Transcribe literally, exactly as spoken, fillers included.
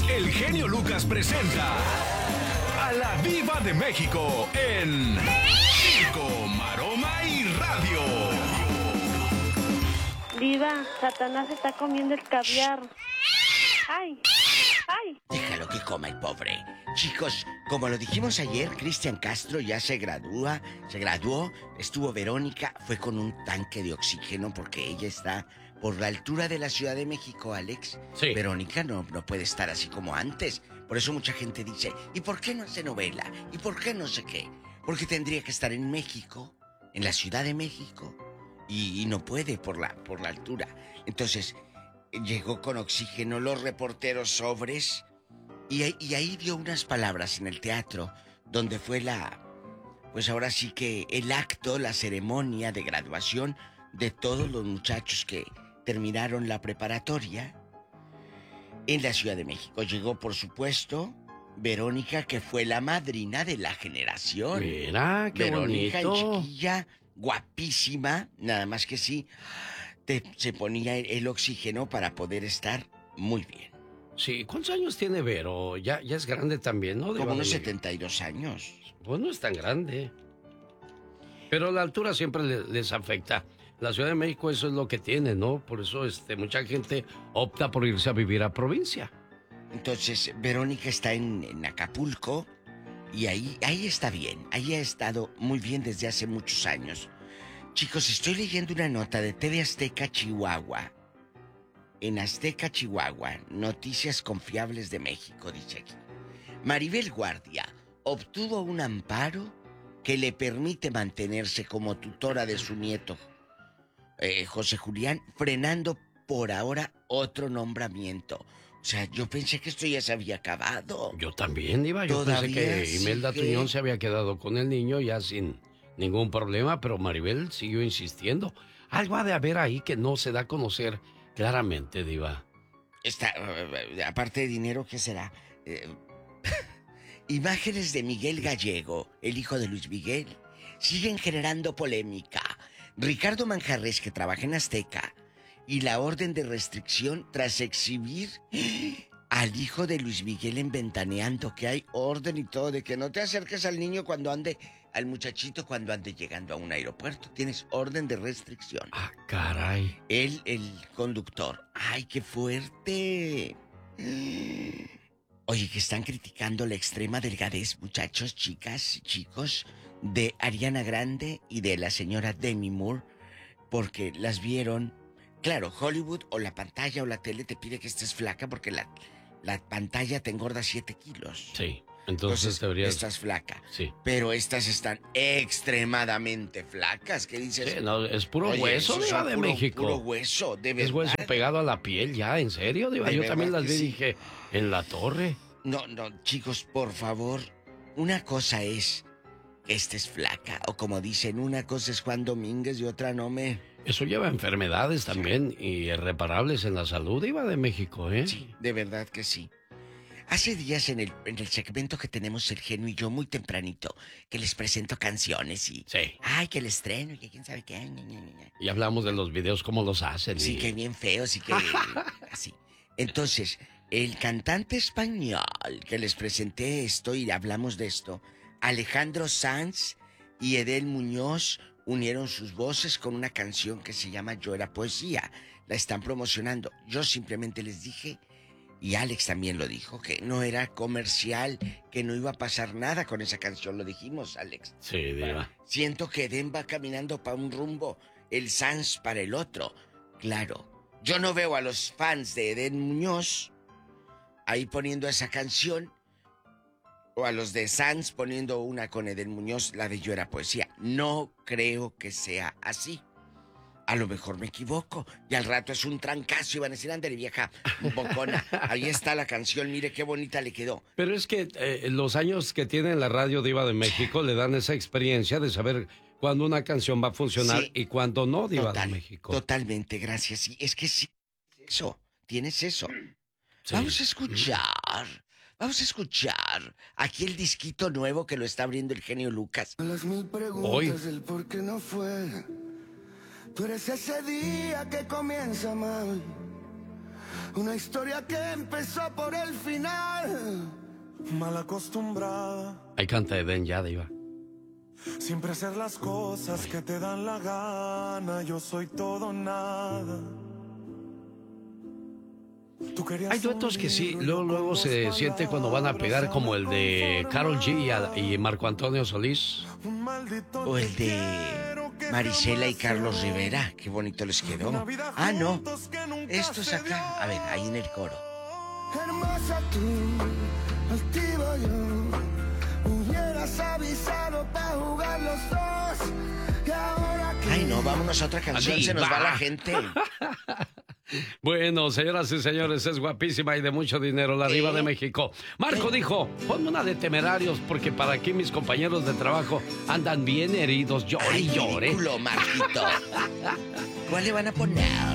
el genio Lucas presenta a la Diva de México en Circo, Maroma y Radio. Diva, Satanás está comiendo el caviar. ¡Ay! ¡Ay! Déjalo que coma el pobre. Chicos, como lo dijimos ayer, Cristian Castro ya se gradúa, se graduó, estuvo Verónica, fue con un tanque de oxígeno porque ella está por la altura de la Ciudad de México, Alex. Sí. Verónica no, no puede estar así como antes. Por eso mucha gente dice, ¿y por qué no hace novela? ¿Y por qué no sé qué? Porque tendría que estar en México, en la Ciudad de México, y, y no puede por la, por la altura. Entonces, llegó con oxígeno, los reporteros sobres, y, y ahí dio unas palabras en el teatro, donde fue la, pues ahora sí que el acto, la ceremonia de graduación de todos los muchachos que terminaron la preparatoria en la Ciudad de México. Llegó, por supuesto, Verónica, que fue la madrina de la generación. Mira, qué Verónica, bonito. en chiquilla, guapísima, nada más que sí, te, se ponía el, el oxígeno para poder estar muy bien. Sí, ¿cuántos años tiene Vero? Ya, ya es grande también, ¿no? Como unos México. setenta y dos años. Pues no es tan grande. Pero la altura siempre le- les afecta. La Ciudad de México eso es lo que tiene, ¿no? Por eso este, mucha gente opta por irse a vivir a provincia. Entonces, Verónica está en, en Acapulco y ahí, ahí está bien. Ahí ha estado muy bien desde hace muchos años. Chicos, estoy leyendo una nota de T V Azteca Chihuahua. En Azteca Chihuahua, noticias confiables de México, dice aquí. Maribel Guardia obtuvo un amparo que le permite mantenerse como tutora de su nieto, eh, José Julián, frenando por ahora otro nombramiento. O sea, yo pensé que esto ya se había acabado. Yo también, Iba. Yo pensé Todavía que Imelda sigue. Tuñón se había quedado con el niño ya sin ningún problema, pero Maribel siguió insistiendo. Algo ha de haber ahí que no se da a conocer claramente, Diva. Está, uh, aparte de dinero, ¿qué será? Eh, imágenes de Miguel Gallego, el hijo de Luis Miguel, siguen generando polémica. Ricardo Manjarres, que trabaja en Azteca, y la orden de restricción tras exhibir al hijo de Luis Miguel en Ventaneando, que hay orden y todo de que no te acerques al niño cuando ande, al muchachito cuando ande llegando a un aeropuerto. Tienes orden de restricción. Ah, caray. Él, el conductor. ¡Ay, qué fuerte! Oye, que están criticando la extrema delgadez, muchachos, chicas, chicos, de Ariana Grande y de la señora Demi Moore, porque las vieron. Claro, Hollywood o la pantalla o la tele te pide que estés flaca porque la, la pantalla te engorda siete kilos. Sí, entonces, Entonces deberías... estás flaca. Sí. Pero estas están extremadamente flacas. ¿Qué dices? Sí, no, es puro Oye, hueso, esos Diva son de puro- México. Puro hueso, de verdad. Es hueso pegado a la piel ya, ¿en serio, Diva? De Yo también verdad las que vi y sí. dije, en la torre. No, no, chicos, por favor. Una cosa es que estés flaca. O como dicen, una cosa es Juan Domínguez y otra no me... Eso lleva enfermedades también y irreparables en la salud, Diva de México, ¿eh? Sí, de verdad que sí. Hace días en el, en el segmento que tenemos el genio y yo muy tempranito, que les presento canciones y... Sí. Ay, que el estreno y que quién sabe qué. ña, ña, ña. Y hablamos de los videos, cómo los hacen. Sí, y... que bien feos y que... así. Entonces, el cantante español que les presenté esto y hablamos de esto, Alejandro Sanz y Edel Muñoz unieron sus voces con una canción que se llama Yo Era Poesía. La están promocionando. Yo simplemente les dije, y Alex también lo dijo, que no era comercial, que no iba a pasar nada con esa canción. Lo dijimos, Alex. Sí, Diva. Siento que Edén va caminando para un rumbo, el Sanz para el otro. Claro, yo no veo a los fans de Edén Muñoz ahí poniendo esa canción, o a los de Sanz poniendo una con Edén Muñoz, la de Yo Era Poesía. No creo que sea así. A lo mejor me equivoco. Y al rato es un trancazo y van a decir, ándale, vieja bocona. Ahí está la canción, mire qué bonita le quedó. Pero es que eh, los años que tiene la radio Diva de México le dan esa experiencia de saber cuándo una canción va a funcionar Sí. y cuándo no, Diva Total, de México. Totalmente, gracias. Sí, es que sí, eso, tienes eso. Sí. Vamos a escuchar, vamos a escuchar aquí el disquito nuevo que lo está abriendo el genio Lucas. Las mil preguntas Hoy. del por qué no fue. Tú eres ese día que comienza mal. Una historia que empezó por el final. Mal acostumbrada. Ahí canta Eden ya, Diva. Siempre hacer las cosas que te dan la gana. Yo soy todo nada. Hay duetos que sí, luego, luego se siente cuando van a pegar, como el de Karol G y, a- y Marco Antonio Solís. O el de Marisela y Carlos Rivera. Qué bonito les quedó. Ah, no. Esto es acá. A ver, ahí en el coro. Hermosa tú, altiva yo. Hubieras avisado para jugar los dos. Y ahora que... Ay, no, vámonos a otra canción. Se nos va la gente. Bueno, señoras y señores, es guapísima y de mucho dinero, la diva de México. Marco dijo, ponme una de Temerarios, porque para aquí mis compañeros de trabajo andan bien heridos, llore y Ay, llore. ridículo, Marquito. ¿Cuál le van a poner?